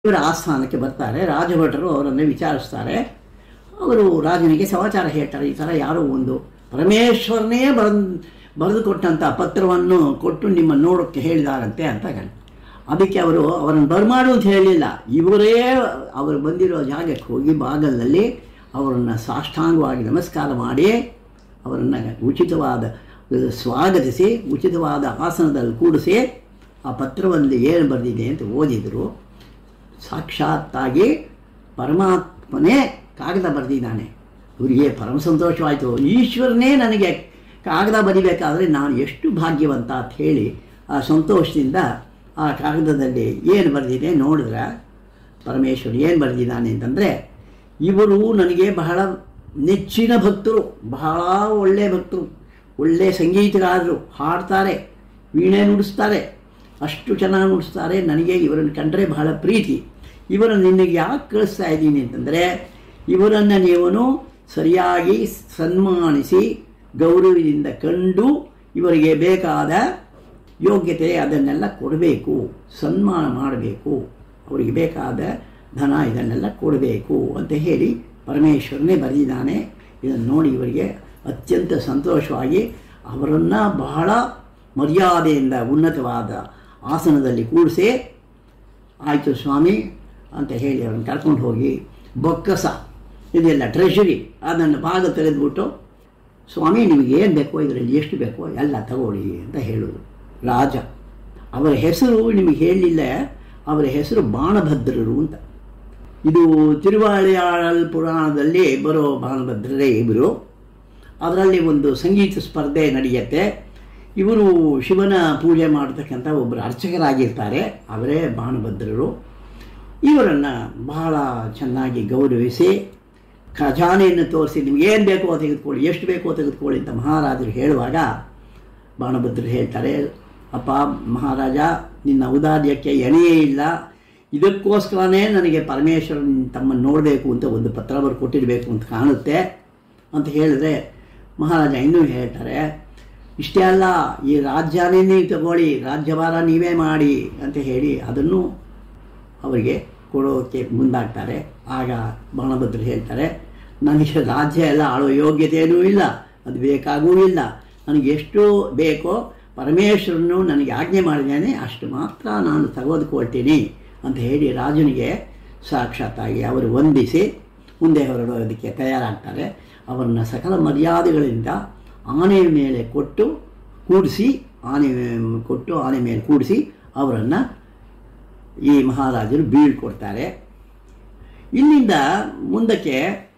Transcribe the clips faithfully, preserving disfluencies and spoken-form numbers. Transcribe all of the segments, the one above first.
ಇವರ ಆಸ್ಥಾನಕ್ಕೆ ಬರ್ತಾರೆ. ರಾಜಭಟರು ಅವರನ್ನು ವಿಚಾರಿಸ್ತಾರೆ. ಅವರು ರಾಜನಿಗೆ ಸಮಾಚಾರ ಹೇಳ್ತಾರೆ, ಈ ಥರ ಯಾರೋ ಒಂದು ಪರಮೇಶ್ವರನೇ ಬರೆದು ಬರೆದು ಕೊಟ್ಟಂಥ ಪತ್ರವನ್ನು ಕೊಟ್ಟು ನಿಮ್ಮ ನೋಡೋಕ್ಕೆ ಹೇಳಿದಾರಂತೆ ಅಂತ ಹೇಳಿ. ಅದಕ್ಕೆ ಅವರು ಅವರನ್ನು ಬರಮಾಡು ಅಂತ ಹೇಳಲಿಲ್ಲ. ಇವರೇ ಅವರು ಬಂದಿರೋ ಜಾಗಕ್ಕೆ ಹೋಗಿ ಬಾಗಲಲ್ಲಿ ಅವರನ್ನು ಸಾಷ್ಟಾಂಗವಾಗಿ ನಮಸ್ಕಾರ ಮಾಡಿ ಅವರನ್ನು ಉಚಿತವಾದ ಸ್ವಾಗತಿಸಿ ಉಚಿತವಾದ ಆಸನದಲ್ಲಿ ಕೂಡಿಸಿ ಆ ಪತ್ರದಲ್ಲಿ ಏನು ಬರೆದಿದೆ ಅಂತ ಓದಿದರು. ಸಾಕ್ಷಾತ್ತಾಗಿ ಪರಮಾತ್ಮನೇ ಕಾಗದ ಬರೆದಿದ್ದಾನೆ. ಇವರಿಗೆ ಪರಮ ಸಂತೋಷವಾಯಿತು. ಈಶ್ವರನೇ ನನಗೆ ಕಾಗದ ಬರಿಬೇಕಾದ್ರೆ ನಾನು ಎಷ್ಟು ಭಾಗ್ಯವಂತ ಅಂತ ಹೇಳಿ ಆ ಸಂತೋಷದಿಂದ ಆ ಕಾಗದದಲ್ಲಿ ಏನು ಬರೆದಿದೆ ನೋಡಿದ್ರೆ, ಪರಮೇಶ್ವರ ಏನು ಬರೆದಿದ್ದಾನೆ ಅಂತಂದರೆ, ಇವರು ನನಗೆ ಬಹಳ ನೆಚ್ಚಿನ ಭಕ್ತರು, ಬಹಳ ಒಳ್ಳೆಯ ಭಕ್ತರು, ಒಳ್ಳೆಯ ಸಂಗೀತಗಾರರು, ಹಾಡ್ತಾರೆ, ವೀಣೆ ನುಡಿಸ್ತಾರೆ, ಅಷ್ಟು ಚೆನ್ನಾಗಿ ನುಡಿಸ್ತಾರೆ. ನನಗೆ ಇವರನ್ನು ಕಂಡರೆ ಬಹಳ ಪ್ರೀತಿ. ಇವರನ್ನು ನಿನಗೆ ಯಾಕೆ ಕಳಿಸ್ತಾ ಇದ್ದೀನಿ ಅಂತಂದರೆ, ಇವರನ್ನು ನೀವು ಸರಿಯಾಗಿ ಸನ್ಮಾನಿಸಿ ಗೌರವದಿಂದ ಕಂಡು ಇವರಿಗೆ ಬೇಕಾದ ಯೋಗ್ಯತೆ ಅದನ್ನೆಲ್ಲ ಕೊಡಬೇಕು, ಸನ್ಮಾನ ಮಾಡಬೇಕು, ಅವರಿಗೆ ಬೇಕಾದ ಧನ ಇದನ್ನೆಲ್ಲ ಕೊಡಬೇಕು ಅಂತ ಹೇಳಿ ಪರಮೇಶ್ವರನೇ ಬರೆದಿದ್ದಾನೆ. ಇದನ್ನು ನೋಡಿ ಇವರಿಗೆ ಅತ್ಯಂತ ಸಂತೋಷವಾಗಿ ಅವರನ್ನು ಬಹಳ ಮರ್ಯಾದೆಯಿಂದ ಉನ್ನತವಾದ ಆಸನದಲ್ಲಿ ಕೂಡಿಸಿ, ಆಯಿತು ಸ್ವಾಮಿ ಅಂತ ಹೇಳಿ ಅವ್ರನ್ನ ಕರ್ಕೊಂಡು ಹೋಗಿ ಬೊಕ್ಕಸ ಇದೆಲ್ಲ ಟ್ರೆಷರಿ ಅದನ್ನು ಭಾಗ ತೆಗೆದುಬಿಟ್ಟು, ಸ್ವಾಮಿ ನಿಮಗೆ ಏನು ಬೇಕೋ ಇದರಲ್ಲಿ ಎಷ್ಟು ಬೇಕೋ ಎಲ್ಲ ತಗೊಳ್ಳಿ ಅಂತ ಹೇಳೋದು. ರಾಜ ಅವರ ಹೆಸರು ನಿಮಗೆ ಹೇಳಲಿಲ್ಲ, ಅವರ ಹೆಸರು ಬಾಣಭದ್ರರು ಅಂತ. ಇದು ತಿರುವಾಳಿಯಾಳಲ್ ಪುರಾಣದಲ್ಲಿ ಬರೋ ಬಾಣಭದ್ರರೇ ಇವರು. ಅದರಲ್ಲಿ ಒಂದು ಸಂಗೀತ ಸ್ಪರ್ಧೆ ನಡೆಯುತ್ತೆ. ಇವರು ಶಿವನ ಪೂಜೆ ಮಾಡತಕ್ಕಂಥ ಒಬ್ಬರು ಅರ್ಚಕರಾಗಿರ್ತಾರೆ, ಅವರೇ ಬಾಣಭದ್ರರು. ಇವರನ್ನು ಬಹಳ ಚೆನ್ನಾಗಿ ಗೌರವಿಸಿ ಖಜಾನೆಯನ್ನು ತೋರಿಸಿ ನಿಮಗೇನು ಬೇಕೋ ತೆಗೆದುಕೊಳ್ಳಿ, ಎಷ್ಟು ಬೇಕೋ ತೆಗೆದುಕೊಳ್ಳಿ ಅಂತ ಮಹಾರಾಜರು ಹೇಳುವಾಗ ಬಾಣಭದ್ರರು ಹೇಳ್ತಾರೆ, ಅಪ್ಪ ಮಹಾರಾಜ, ನಿನ್ನ ಔದಾರ್ಯಕ್ಕೆ ಎಣೆಯೇ ಇಲ್ಲ, ಇದಕ್ಕೋಸ್ಕರನೇ ನನಗೆ ಪರಮೇಶ್ವರನ ತಮ್ಮನ್ನು ನೋಡಬೇಕು ಅಂತ ಒಂದು ಪತ್ರ ಬರೆದು ಕೊಟ್ಟಿರಬೇಕು ಅಂತ ಕಾಣುತ್ತೆ ಅಂತ ಹೇಳಿದ್ರೆ, ಮಹಾರಾಜ ಇನ್ನೂ ಹೇಳ್ತಾರೆ, ಇಷ್ಟೇ ಅಲ್ಲ, ಈ ರಾಜ್ಯನೇ ನೀವು ತಗೊಳ್ಳಿ, ರಾಜ್ಯಭಾರ ನೀವೇ ಮಾಡಿ ಅಂತ ಹೇಳಿ ಅದನ್ನು ಅವರಿಗೆ ಕೊಡೋಕ್ಕೆ ಮುಂದಾಗ್ತಾರೆ. ಆಗ ಬಾಣಭದ್ರರು ಹೇಳ್ತಾರೆ, ನನಗೆ ರಾಜ್ಯ ಎಲ್ಲ ಆಳೋ ಯೋಗ್ಯತೆಯೂ ಇಲ್ಲ, ಅದು ಬೇಕಾಗೂ ಇಲ್ಲ, ನನಗೆ ಎಷ್ಟು ಬೇಕೋ ಪರಮೇಶ್ವರನು ನನಗೆ ಆಜ್ಞೆ ಮಾಡಿದ್ದೇನೆ ಅಷ್ಟು ಮಾತ್ರ ನಾನು ತೆಗೆದುಕೊಳ್ತೀನಿ ಅಂತ ಹೇಳಿ ರಾಜನಿಗೆ ಸಾಕ್ಷಾತ್ತಾಗಿ ಅವರು ವಂದಿಸಿ ಮುಂದೆ ಹೊರಡೋದಕ್ಕೆ ತಯಾರಾಗ್ತಾರೆ. ಅವರನ್ನು ಸಕಲ ಮರ್ಯಾದೆಗಳಿಂದ ಆನೆಯ ಮೇಲೆ ಕೊಟ್ಟು ಕೂಡಿಸಿ ಆನೆ ಕೊಟ್ಟು ಆನೆ ಮೇಲೆ ಕೂಡಿಸಿ ಅವರನ್ನು ಈ ಮಹಾರಾಜರು ಬೀಳ್ಕೊಡ್ತಾರೆ. ಇಲ್ಲಿಂದ ಮುಂದಕ್ಕೆ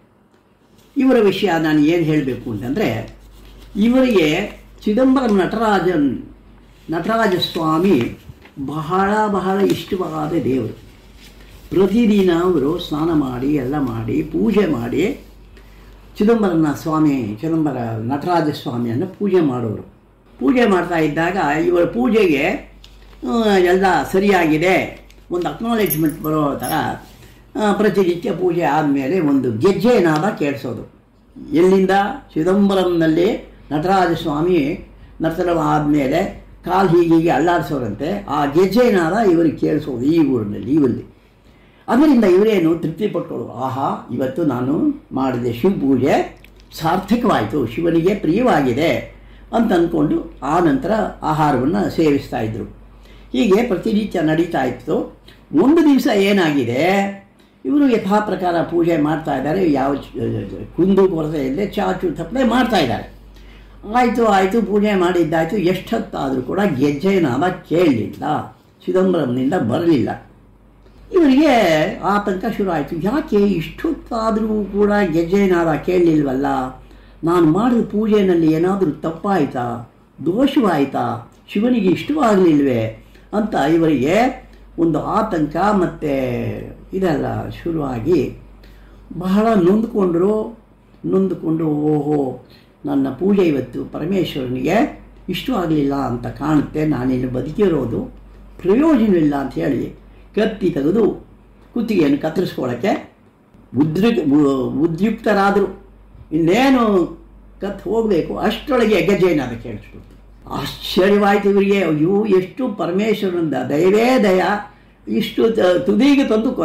ಇವರ ವಿಷಯ ನಾನು ಏನು ಹೇಳಬೇಕು ಅಂತಂದರೆ, ಇವರಿಗೆ ಚಿದಂಬರಂ ನಟರಾಜನ್ ನಟರಾಜ ಸ್ವಾಮಿ ಬಹಳ ಬಹಳ ಇಷ್ಟವಾದ ದೇವರು. ಪ್ರತಿದಿನ ಅವರು ಸ್ನಾನ ಮಾಡಿ ಎಲ್ಲ ಮಾಡಿ ಪೂಜೆ ಮಾಡಿ ಚಿದಂಬರನ ಸ್ವಾಮಿ ಚಿದಂಬರ ನಟರಾಜ ಸ್ವಾಮಿಯನ್ನು ಪೂಜೆ ಮಾಡೋರು. ಪೂಜೆ ಮಾಡ್ತಾ ಇದ್ದಾಗ ಇವರ ಪೂಜೆಗೆ ಎಲ್ಲ ಸರಿಯಾಗಿದೆ, ಒಂದು ಅಕ್ನಾಲೇಜ್ಮೆಂಟ್ ಬರೋ ಥರ ಪ್ರತಿನಿತ್ಯ ಪೂಜೆ ಆದಮೇಲೆ ಒಂದು ಗೆಜ್ಜೆ ನಾದ ಕೇಳಿಸೋದು. ಎಲ್ಲಿಂದ? ಚಿದಂಬರಂನಲ್ಲಿ ನಟರಾಜ ಸ್ವಾಮಿ ನರ್ತನ ಆದಮೇಲೆ ಕಾಲು ಹೀಗೀಗೆ ಅಲ್ಲಾಡಿಸೋರಂತೆ, ಆ ಗೆಜ್ಜೆ ನಾದ ಇವರಿಗೆ ಕೇಳಿಸೋದು ಈ ಊರಿನಲ್ಲಿ ಇವಲ್ಲಿ. ಅದರಿಂದ ಇವರೇನು ತೃಪ್ತಿ ಪಟ್ಕೊಳ್ಳೋದು, ಆಹಾ ಇವತ್ತು ನಾನು ಮಾಡಿದೆ ಶಿವ ಪೂಜೆ ಸಾರ್ಥಕವಾಯಿತು, ಶಿವನಿಗೆ ಪ್ರಿಯವಾಗಿದೆ ಅಂತ ಅಂದ್ಕೊಂಡು ಆ ನಂತರ ಆಹಾರವನ್ನು ಸೇವಿಸ್ತಾ ಇದ್ದರು. ಹೀಗೆ ಪ್ರತಿನಿತ್ಯ ನಡೀತಾ ಇತ್ತು. ಒಂದು ದಿವಸ ಏನಾಗಿದೆ, ಇವರು ಯಥಾ ಪ್ರಕಾರ ಪೂಜೆ ಮಾಡ್ತಾ ಇದ್ದಾರೆ, ಯಾವ ಕುಂದು ಕೊರತೆ ಇಲ್ಲದೆ ಚಾಚು ತಪ್ಪದೆ ಮಾಡ್ತಾ ಇದ್ದಾರೆ. ಆಯಿತು ಆಯಿತು ಪೂಜೆ ಮಾಡಿದ್ದಾಯಿತು. ಎಷ್ಟೊತ್ತಾದರೂ ಕೂಡ ಗೆಜ್ಜೆನಾದ ಕೇಳಲಿಲ್ಲ, ಚಿದಂಬರಂನಿಂದ ಬರಲಿಲ್ಲ. ಇವರಿಗೆ ಆತಂಕ ಶುರು ಆಯಿತು, ಯಾಕೆ ಇಷ್ಟೊತ್ತಾದರೂ ಕೂಡ ಗೆಜ್ಜೆನಾದ ಕೇಳಲಿಲ್ವಲ್ಲ, ನಾನು ಮಾಡಿದ ಪೂಜೆಯಲ್ಲಿ ಏನಾದರೂ ತಪ್ಪಾಯಿತಾ, ದೋಷವಾಯಿತಾ, ಶಿವನಿಗೆ ಇಷ್ಟವಾಗಲಿಲ್ವೇ ಅಂತ ಇವರಿಗೆ ಒಂದು ಆತಂಕ ಮತ್ತು ಇದೆಲ್ಲ ಶುರುವಾಗಿ ಬಹಳ ನೊಂದುಕೊಂಡರು. ನೊಂದುಕೊಂಡು ಓಹೋ ನನ್ನ ಪೂಜೆ ಇವತ್ತು ಪರಮೇಶ್ವರನಿಗೆ ಇಷ್ಟವಾಗಲಿಲ್ಲ ಅಂತ ಕಾಣುತ್ತೆ, ನಾನಿನ್ನು ಬದುಕಿರೋದು ಪ್ರಯೋಜನವಿಲ್ಲ ಅಂತ ಹೇಳಿ ಕತ್ತಿ ತೆಗೆದು ಕುತ್ತಿಗೆಯನ್ನು ಕತ್ತರಿಸ್ಕೊಳ್ಳೋಕ್ಕೆ ಉದ್ರಿ ಉದ್ಯುಕ್ತರಾದರು. ಇನ್ನೇನು ಕತ್ತು ಹೋಗಬೇಕು ಅಷ್ಟರೊಳಗೆ ಗೆಜ್ಜೆನಾದ ಕೇಳಿಸ್ಬಿಡ್ತು. ಆಶ್ಚರ್ಯವಾಯಿತು ಇವರಿಗೆ, ಅಯ್ಯೋ ಎಷ್ಟು ಪರಮೇಶ್ವರನಿಂದ ದಯವೇ ದಯ, ಇಷ್ಟು ತ- ತುದಿಗೆ ತಂದು